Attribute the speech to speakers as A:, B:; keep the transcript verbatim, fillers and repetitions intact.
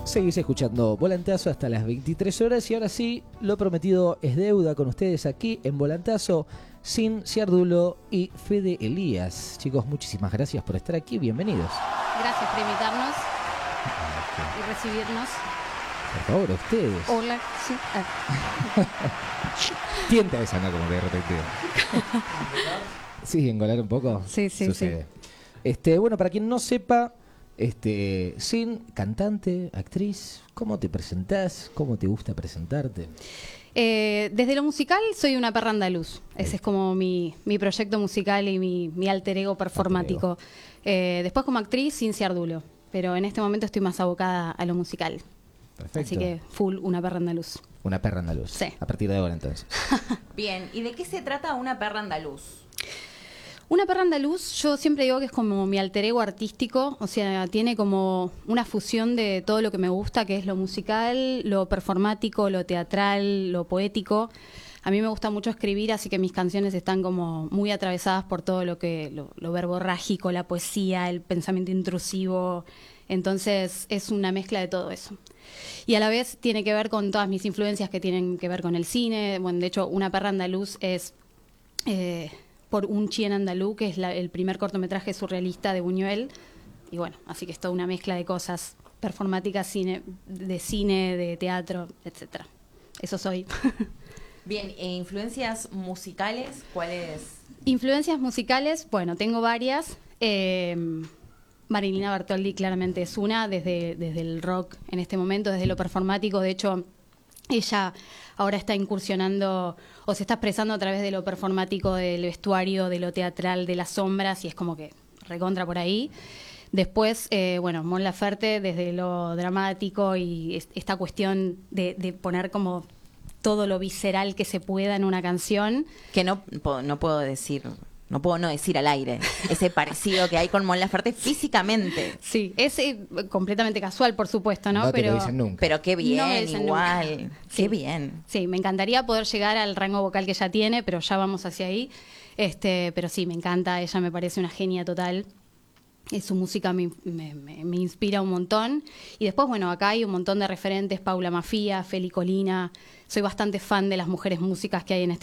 A: Seguís escuchando Volantazo hasta las veintitrés horas y ahora sí, lo prometido es deuda con ustedes aquí en Volantazo, Sin Ciardulo y Fede Elías. Chicos, muchísimas gracias por estar aquí, bienvenidos.
B: Gracias por invitarnos y recibirnos.
A: Por favor, ustedes.
B: Hola. Sí. Ah.
A: Tienta esa, ¿no? Como que de repente. Sí, engolar un poco.
B: Sí, sí,
A: sucede.
B: sí.
A: Este, bueno, para quien no sepa, este, Sin, cantante, actriz, ¿cómo te presentás? ¿Cómo te gusta presentarte?
B: Eh, desde lo musical soy una perra andaluz. Ese es como mi, mi proyecto musical y mi, mi alter ego performático.
A: Alter
B: Eh, después como actriz, Sin Ciardulo. Pero en este momento estoy más abocada a lo musical.
A: Perfecto.
B: Así que full una perra andaluz.
A: Una perra andaluz.
B: Sí.
A: A partir de ahora, entonces.
C: Bien, ¿y de qué se trata una perra andaluz?
B: Una perra andaluz, yo siempre digo que es como mi alter ego artístico, o sea, tiene como una fusión de todo lo que me gusta, que es lo musical, lo performático, lo teatral, lo poético. A mí me gusta mucho escribir, así que mis canciones están como muy atravesadas por todo lo que lo, lo verborrágico, la poesía, el pensamiento intrusivo. Entonces es una mezcla de todo eso. Y a la vez tiene que ver con todas mis influencias que tienen que ver con el cine. Bueno, de hecho, Una perra andaluz es eh, por Un chien andalú, que es la, el primer cortometraje surrealista de Buñuel. Y bueno, así que es toda una mezcla de cosas performáticas, cine, de cine, de teatro, etcétera. Eso soy.
C: Bien, ¿e influencias musicales? ¿Cuáles?
B: Influencias musicales, bueno, tengo varias. Eh, Marilina Bertoldi claramente es una, desde, desde el rock en este momento, desde lo performático. De hecho, ella ahora está incursionando o se está expresando a través de lo performático, del vestuario, de lo teatral, de las sombras, y es como que recontra por ahí. Después, eh, bueno, Mon Laferte desde lo dramático y es, esta cuestión de, de poner como todo lo visceral que se pueda en una canción.
C: Que no, po- no puedo decir, no puedo no decir al aire, ese parecido que hay con Mon Laferte físicamente.
B: Sí, es eh, completamente casual, por supuesto, ¿no?
A: No te
B: Pero
A: lo dicen nunca.
C: Pero qué bien,
B: No me dicen
C: igual.
B: nunca.
C: Qué
B: Sí.
C: bien.
B: Sí, me encantaría poder llegar al rango vocal que ella tiene, pero ya vamos hacia ahí. Este, pero sí, me encanta, ella me parece una genia total. Eh, Su música me, me- me- me inspira un montón. Y después, bueno, acá hay un montón de referentes, Paula Mafia, Feli Colina. Soy bastante fan de las mujeres músicas que hay en este